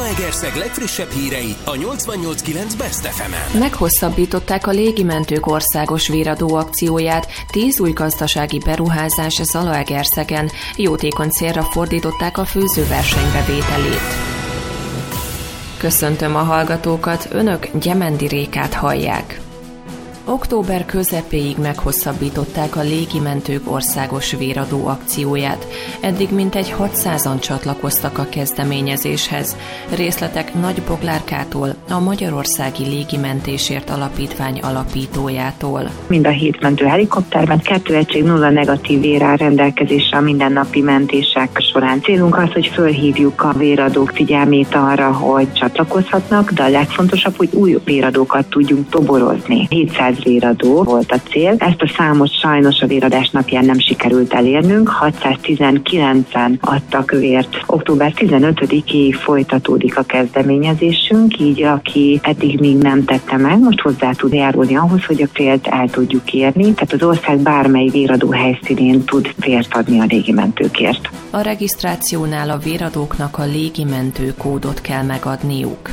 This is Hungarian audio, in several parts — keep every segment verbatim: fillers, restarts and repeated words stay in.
Zalaegerszeg legfrissebb hírei a nyolcvannyolc kilenc Best ef emen. Meghosszabbították a légimentők országos véradó akcióját, tíz új gazdasági beruházás Zalaegerszegen, jótékony célra fordították a főzőverseny bevételét. Köszöntöm a hallgatókat, önök Gyemendi Rékát hallják. Október közepéig meghosszabbították a légimentők országos véradó akcióját. Eddig mintegy hatszázan csatlakoztak a kezdeményezéshez. Részletek Nagyboglárkától, a Magyarországi Légimentésért Alapítvány alapítójától. Mind a hét mentő helikopterben kettő egység nulla negatív vér áll rendelkezésre a mindennapi mentések során. Célunk az, hogy fölhívjuk a véradók figyelmét arra, hogy csatlakozhatnak, de a legfontosabb, hogy új véradókat tudjunk toborozni. hétszáz véradó volt a cél. Ezt a számot sajnos a véradás napján nem sikerült elérnünk. hatszáztizenkilencen adtak vért. október tizenötödikéig folytatódik a kezdeményezésünk, így aki eddig még nem tette meg, most hozzá tud járulni ahhoz, hogy a célt el tudjuk érni. Tehát az ország bármely véradó helyszínén tud vért adni a légimentőkért. A regisztrációnál a véradóknak a légimentő kódot kell megadniuk.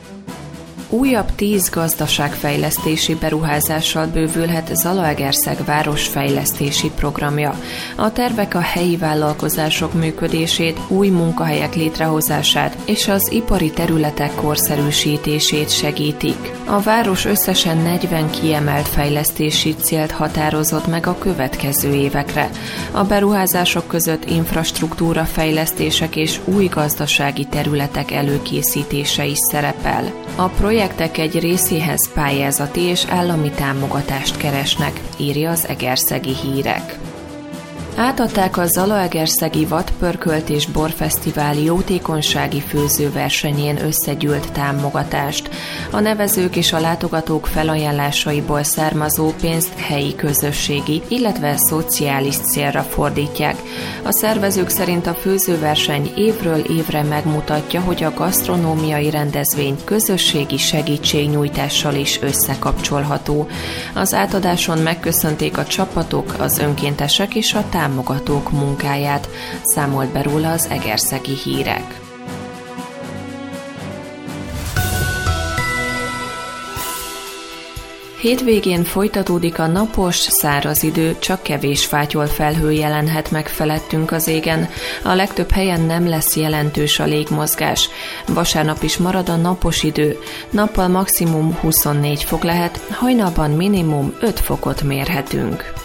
Újabb tíz gazdaságfejlesztési beruházással bővülhet Zalaegerszeg városfejlesztési programja. A tervek a helyi vállalkozások működését, új munkahelyek létrehozását és az ipari területek korszerűsítését segítik. A város összesen negyven kiemelt fejlesztési célt határozott meg a következő évekre. A beruházások között infrastruktúra fejlesztések és új gazdasági területek előkészítése is szerepel. A projektek egy részéhez pályázati és állami támogatást keresnek, írja az Egerszegi Hírek. Átadták a Zalaegerszegi Vadpörkölt és Borfesztivál jótékonysági főzőversenyén összegyűlt támogatást. A nevezők és a látogatók felajánlásaiból származó pénzt helyi közösségi, illetve szociális célra fordítják. A szervezők szerint a főzőverseny évről évre megmutatja, hogy a gasztronómiai rendezvény közösségi segítségnyújtással is összekapcsolható. Az átadáson megköszönték a csapatok, az önkéntesek és a támogatók munkáját, számolt be róla az Egerszegi Hírek. Hétvégén folytatódik a napos, száraz idő, csak kevés fátyol felhő jelenhet meg felettünk az égen. A legtöbb helyen nem lesz jelentős a légmozgás. Vasárnap is marad a napos idő. Nappal maximum huszonnégy fok lehet, hajnalban minimum öt fokot mérhetünk.